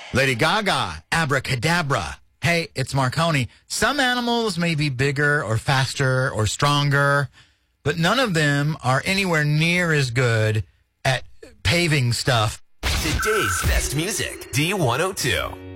Lady Gaga, abracadabra. Hey, it's Marconi. Some animals may be bigger or faster or stronger, but none of them are anywhere near as good at paving stuff. Today's best music, D102.